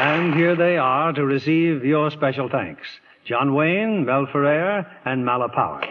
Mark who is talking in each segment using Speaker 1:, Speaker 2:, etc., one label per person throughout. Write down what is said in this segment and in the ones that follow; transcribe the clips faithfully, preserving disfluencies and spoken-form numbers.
Speaker 1: And here they are to receive your special thanks. John Wayne, Mel Ferrer, and Mala Powers.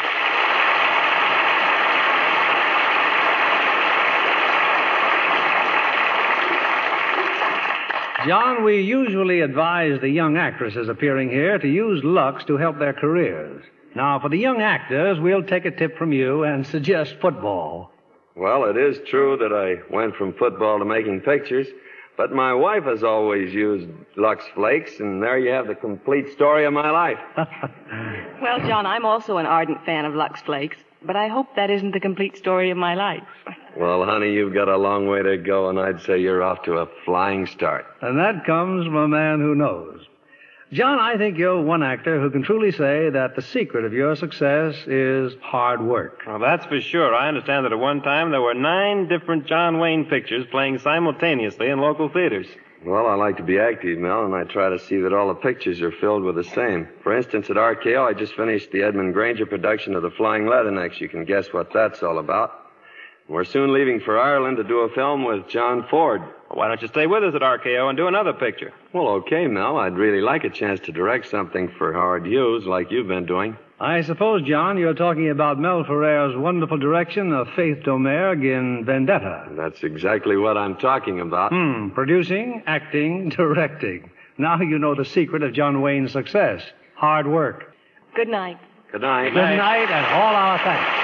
Speaker 1: John, we usually advise the young actresses appearing here to use Lux to help their careers. Now, for the young actors, we'll take a tip from you and suggest football.
Speaker 2: Well, it is true that I went from football to making pictures, but my wife has always used Lux Flakes, and there you have the complete story of my life.
Speaker 3: Well, John, I'm also an ardent fan of Lux Flakes, but I hope that isn't the complete story of my life.
Speaker 2: Well, honey, you've got a long way to go, and I'd say you're off to a flying start.
Speaker 1: And that comes from a man who knows. John, I think you're one actor who can truly say that the secret of your success is hard work.
Speaker 4: Well, that's for sure. I understand that at one time there were nine different John Wayne pictures playing simultaneously in local theaters.
Speaker 2: Well, I like to be active, Mel, and I try to see that all the pictures are filled with the same. For instance, at R K O, I just finished the Edmund Granger production of The Flying Leathernecks. You can guess what that's all about. We're soon leaving for Ireland to do a film with John Ford.
Speaker 4: Well, why don't you stay with us at R K O and do another picture?
Speaker 2: Well, okay, Mel. I'd really like a chance to direct something for Howard Hughes like you've been doing.
Speaker 1: I suppose, John, you're talking about Mel Ferrer's wonderful direction of Faith Domergue in Vendetta.
Speaker 2: That's exactly what I'm talking about.
Speaker 1: Hmm, producing, acting, directing. Now you know the secret of John Wayne's success. Hard work.
Speaker 3: Good night.
Speaker 2: Good night.
Speaker 1: Good night, and all our thanks.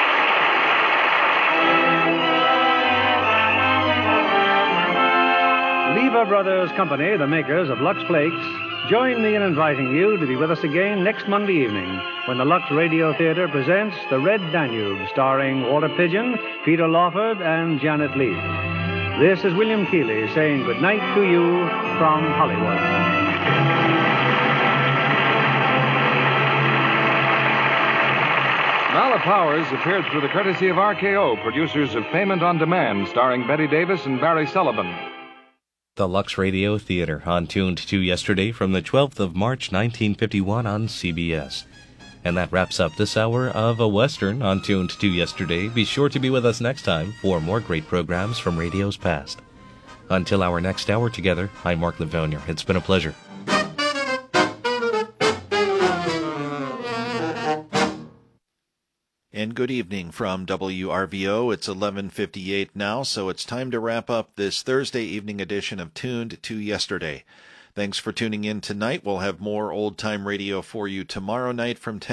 Speaker 1: Lever Brothers Company, the makers of Lux Flakes, join me in inviting you to be with us again next Monday evening when the Lux Radio Theater presents The Red Danube, starring Walter Pidgeon, Peter Lawford, and Janet Leigh. This is William Keighley saying good night to you from Hollywood.
Speaker 5: Mala Powers appeared through the courtesy of R K O, producers of Payment on Demand, starring Betty Davis and Barry Sullivan.
Speaker 6: The Lux Radio Theater on Tuned to Yesterday from the twelfth of March, nineteen fifty-one on C B S. And that wraps up this hour of A Western on Tuned to Yesterday. Be sure to be with us next time for more great programs from radio's past. Until our next hour together, I'm Mark Livonia. It's been a pleasure.
Speaker 7: And good evening from W R V O. It's eleven fifty-eight now, so it's time to wrap up this Thursday evening edition of Tuned to Yesterday. Thanks for tuning in tonight. We'll have more old-time radio for you tomorrow night from ten